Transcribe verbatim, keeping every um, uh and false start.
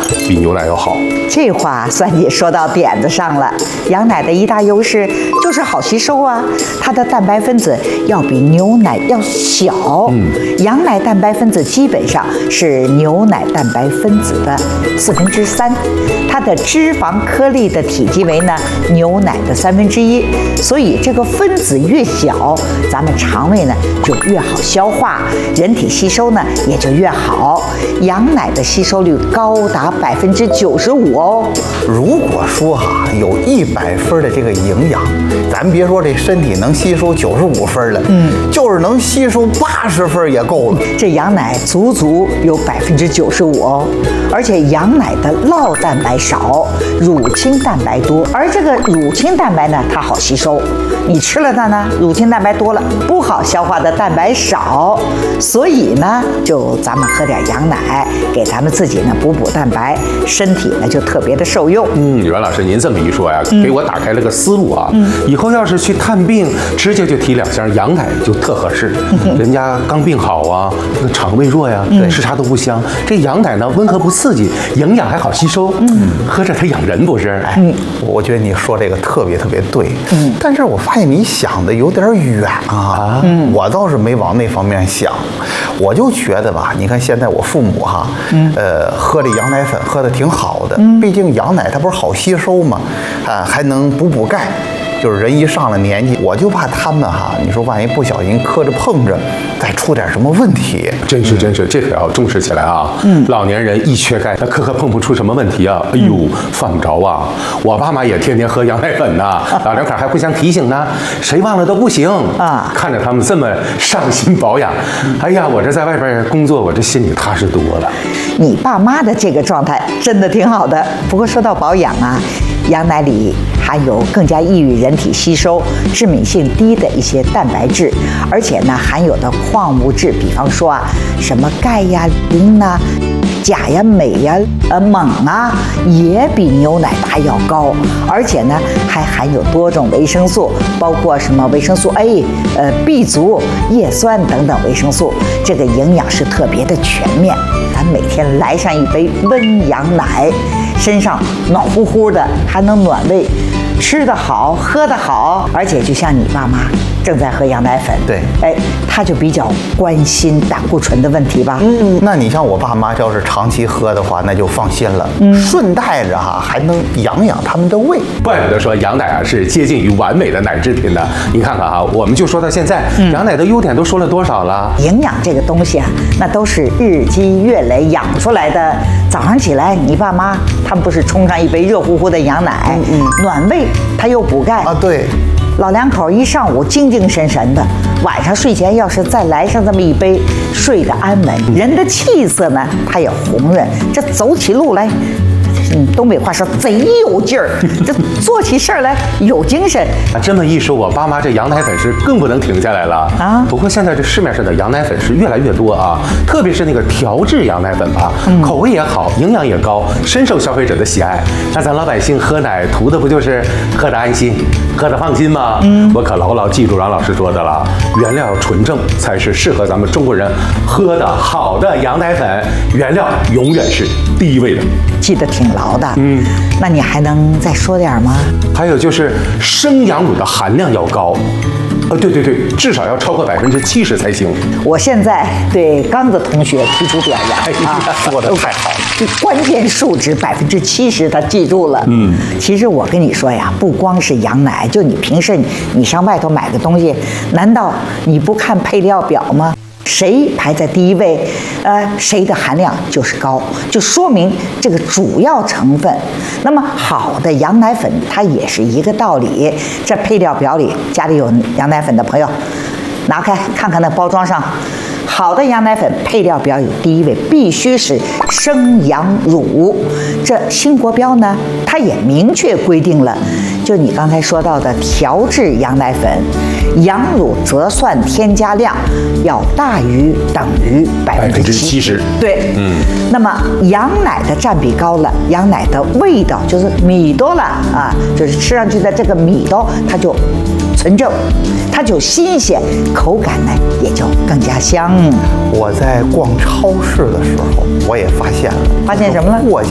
比牛奶要好。 这话算你说到点子上了。羊奶的一大优势就是好吸收啊，它的蛋白分子要比牛奶要小。嗯，羊奶蛋白分子基本上是牛奶蛋白分子的四分之三，它的脂肪颗粒的体积为呢牛奶的三分之一，所以这个分子越小，咱们肠胃呢就越好消化，人体吸收呢也就越好。羊奶的吸收率高达百分之九十五哦。 如果说哈、啊、有一百分的这个营养，咱别说这身体能吸收九十五分了，嗯，就是能吸收八十分也够了。 这羊奶足足有百分之九十五哦，而且羊奶的酪蛋白少，乳清蛋白多，而这个乳清蛋白呢，它好吸收。你吃了它呢，乳清蛋白多了，不好消化的蛋白少，所以呢，就咱们喝点羊奶，给咱们自己呢补补蛋白，身体呢就特别的受用。 嗯，袁老师，您这么一说呀，给我打开了个思路啊。嗯，以后要是去探病，直接就提两箱羊奶就特合适。嗯、人家刚病好啊，那个肠胃弱呀，嗯、吃啥都不香。这羊奶呢，温和不刺激，营养还好吸收。嗯，喝着它养人不是？哎， 嗯，我觉得你说这个特别特别对。嗯，但是我发现你想的有点远啊。嗯，我倒是没往那方面想，我就觉得吧，你看现在我父母哈，嗯，呃，喝这羊奶粉喝的挺好的，嗯，毕竟羊奶它不是好吸收嘛，啊，还能补补钙。就是人一上了年纪，我就怕他们哈，你说万一不小心磕着碰着，再出点什么问题。 真是真是，这可要重视起来啊！嗯，老年人一缺钙，那磕磕碰碰出什么问题啊？哎呦，犯不着啊！我爸妈也天天喝羊奶粉呢，老两口还互相提醒呢，谁忘了都不行啊！看着他们这么上心保养，哎呀，我这在外边工作，我这心里踏实多了。 你爸妈的这个状态真的挺好的。不过说到保养啊，羊奶里含有更加易于人体吸收、致敏性低的一些蛋白质，而且呢，含有的矿物质，比方说啊，什么钙呀、磷呐、钾呀、镁呀、呃锰啊，也比牛奶大要高。而且呢，还含有多种维生素，包括什么维生素 A、呃 B 族、叶酸等等维生素，这个营养是特别的全面。咱每天来上一杯温羊奶，身上暖乎乎的，还能暖胃，吃得好，喝得好，而且就像你爸妈正在喝羊奶粉， 对， 哎，他就比较关心胆固醇的问题吧。 嗯，那你像我爸妈要是长期喝的话，那就放心了。嗯，顺带着哈还能养养他们的胃。 怪不得说羊奶啊是接近于完美的奶制品呢。你看看啊，我们就说到现在，嗯、羊奶的优点都说了多少了？ 营养这个东西啊，那都是日积月累养出来的。早上起来，你爸妈他们不是冲上一杯热乎乎的羊奶，嗯嗯，暖胃，它又补钙啊，对。 老两口一上午精精神神的，晚上睡前要是再来上这么一杯，睡得安稳，人的气色呢，它也红润，这走起路来，嗯，东北话说贼有劲儿，这做起事儿来有精神。 啊，这么一说，我爸妈这羊奶粉是更不能停下来了啊。不过现在这市面上的羊奶粉是越来越多啊，特别是那个调制羊奶粉吧，嗯、口味也好，营养也高，深受消费者的喜爱。那咱老百姓喝奶图的不就是喝得安心，喝得放心吗？嗯，我可牢牢记住阮老师说的了，原料纯正才是适合咱们中国人喝的好的羊奶粉，原料永远是第一位的。 记得挺牢的。嗯，那你还能再说点吗？ 还有就是生羊乳的含量要高。呃，对对对，至少要超过百分之七十才行。 我现在对刚子同学提出表扬、哎、啊， 说的太好了。 这关键数值百分之七十，他记住了。嗯，其实我跟你说呀，不光是羊奶，就你平时你上外头买的东西，难道你不看配料表吗？谁排在第一位，呃，谁的含量就是高，就说明这个主要成分。那么好的羊奶粉，它也是一个道理。这配料表里家里有羊奶粉的朋友，拿开看看那包装上，好的羊奶粉配料表有第一位，必须是生羊乳。这新国标呢，它也明确规定了，就你刚才说到的调制羊奶粉，羊乳择算添加量要大于等于百分之七十。对，嗯。那么羊奶的占比高了，羊奶的味道就是米多了啊，就是吃上去的这个米多，它就纯正，它就新鲜，口感呢也就更加香。 我在逛超市的时候，我也发现了， 发现什么了？ 货架